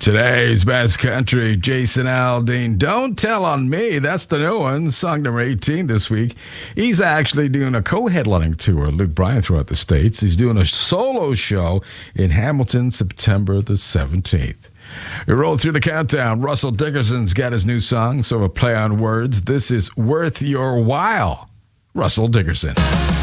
Today's best country, Jason Aldean. Don't Tell on Me. That's the new one, song number 18 this week. He's actually doing a co-headlining tour, Luke Bryan, throughout the States. He's doing a solo show in Hamilton, September the 17th. We roll through the countdown. Russell Dickerson's got his new song, sort of a play on words. This is Worth Your While. Russell Dickerson.